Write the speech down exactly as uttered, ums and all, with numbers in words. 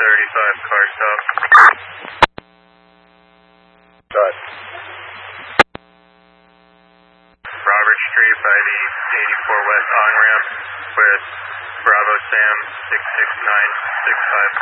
thirty-five, car stop. Got Robert Street by the eighty-four West on-ramp with Bravo Sam six six nine six five.